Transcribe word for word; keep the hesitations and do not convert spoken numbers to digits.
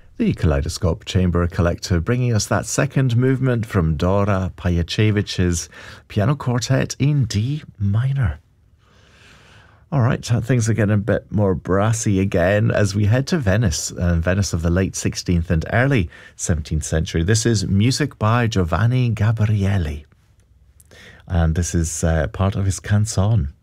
The Kaleidoscope Chamber Collective bringing us that second movement from Dora Pajacevich's Piano Quartet in D minor. All right, things are getting a bit more brassy again as we head to Venice, uh, Venice of the late sixteenth and early seventeenth century. This is music by Giovanni Gabrieli, and this is uh, part of his Canzone.